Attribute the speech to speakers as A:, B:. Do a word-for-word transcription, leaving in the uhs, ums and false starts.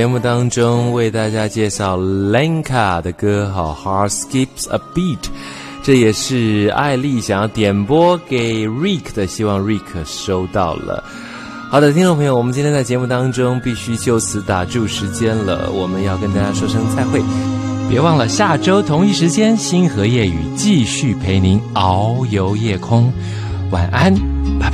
A: 节目当中为大家介绍 Lenka 的歌好 Heart Skips a Beat， 这也是艾丽想要点播给 Rick 的，希望 Rick 收到了。好的，听众朋友，我们今天在节目当中必须就此打住时间了，我们要跟大家说声再会。别忘了下周同一时间，星河夜雨继续陪您遨游夜空。晚安。